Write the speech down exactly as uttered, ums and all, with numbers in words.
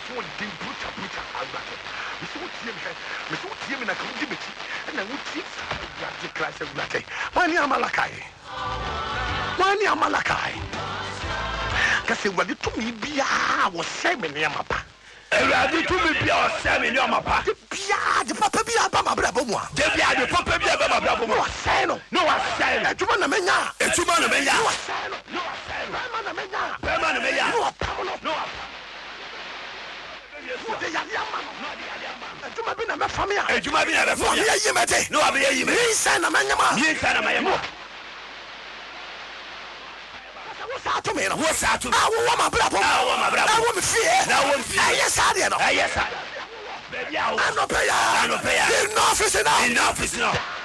so dim bruta bruta agbato me so tie me me so tie me na kan di beti na wo tie ya de class agbato mani amalakai mani amalakai kasi wadi tumi bia wo se me ne amapa Ewurade tumi bia o se me ne amapa bia de papa bia ba ma bra bomu a de bia de papa bia ba ma bra bomu no say no no wa say no ejuma na menya ejuma na menya no say no no say no ba ma na menya ba ma na menya no pa no no de ya ya ma no de ya ya ma ejuma bi na me famia ejuma bi na me famia no ye mete no abi ye me ni say na menya ma ni say na menya sa to me no wo sa to ah wo ma bra bomu ah wo ma bra ah wo me fie na wo fie ah yes ade no ah yes ade baby ah no pay ah no pay enough is enough enough is enough